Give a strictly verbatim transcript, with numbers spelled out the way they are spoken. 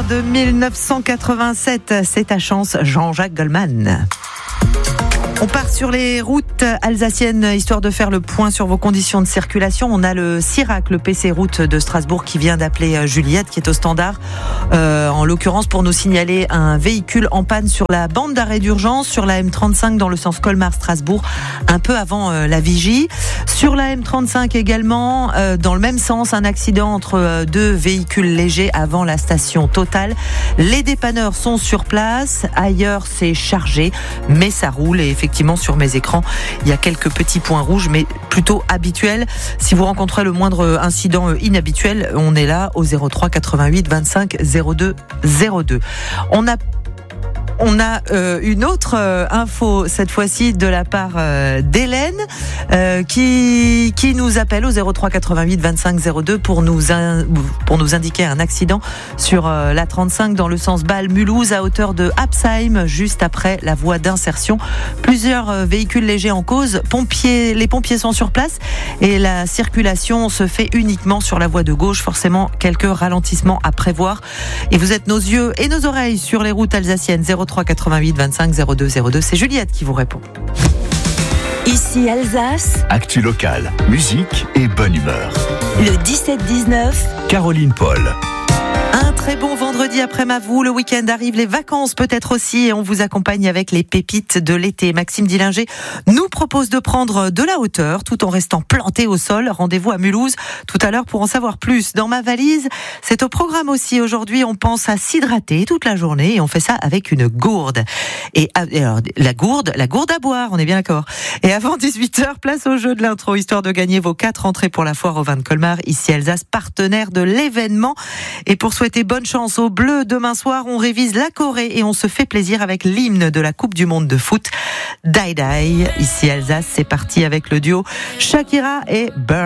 de dix-neuf cent quatre-vingt-sept. C'est ta chance, Jean-Jacques Goldman. On part sur les routes alsaciennes, histoire de faire le point sur vos conditions de circulation. On a le CIRAC, le P C route de Strasbourg, qui vient d'appeler Juliette, qui est au standard, euh, en l'occurrence pour nous signaler un véhicule en panne sur la bande d'arrêt d'urgence, sur la M trente-cinq dans le sens Colmar-Strasbourg, un peu avant euh, la vigie. Sur la M trente-cinq également, euh, dans le même sens, un accident entre euh, deux véhicules légers avant la station Total. Les dépanneurs sont sur place, ailleurs c'est chargé, mais ça roule. Et effectivement, Effectivement, sur mes écrans, il y a quelques petits points rouges, mais plutôt habituels. Si vous rencontrez le moindre incident inhabituel, on est là au zéro trois quatre-vingt-huit vingt-cinq zéro deux zéro deux. On a On a euh, une autre euh, info, cette fois-ci de la part euh, d'Hélène, euh, qui qui nous appelle au zéro trois quatre-vingt-huit vingt-cinq zéro deux pour nous in, pour nous indiquer un accident sur euh, la trente-cinq dans le sens Bâle-Mulhouse à hauteur de Absheim, juste après la voie d'insertion. Plusieurs euh, véhicules légers en cause. Pompiers, les pompiers sont sur place et la circulation se fait uniquement sur la voie de gauche. Forcément, quelques ralentissements à prévoir. Et vous êtes nos yeux et nos oreilles sur les routes alsaciennes. zéro trois quatre-vingt-huit vingt-cinq zéro deux zéro deux. C'est Juliette qui vous répond. Ici Alsace. Actu locale, musique et bonne humeur. Le dix-sept dix-neuf. Caroline Paul. Un très bon vendredi après ma vous. Le week-end arrive, les vacances peut-être aussi, et on vous accompagne avec les pépites de l'été. Maxime Dillinger nous propose de prendre de la hauteur tout en restant planté au sol. Rendez-vous à Mulhouse tout à l'heure pour en savoir plus. Dans ma valise, c'est au programme aussi. Aujourd'hui, on pense à s'hydrater toute la journée et on fait ça avec une gourde. Et alors, la gourde, la gourde à boire, on est bien d'accord. Et avant dix-huit heures, place au jeu de l'intro, histoire de gagner vos quatre entrées pour la foire au vin de Colmar. Ici Alsace, partenaire de l'événement. Et pour souhaiter bonne chance aux Bleus demain soir, on révise la Corée et on se fait plaisir avec l'hymne de la Coupe du Monde de foot, Die Die. Ici Alsace, c'est parti avec le duo Shakira et Burn.